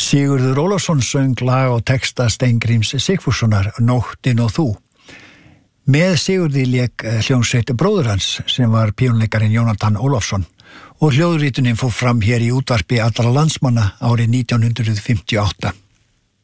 Sigurður Ólafsson söng lag og texta Steingríms Sigfússonar Nóttin og þú. Með Sigurði lék hljómsveit bróður hans sem var píanóleikarinn Jónatan Ólafsson og hljóðritunin fór fram hér í útvarpi allra landsmanna árið 1958.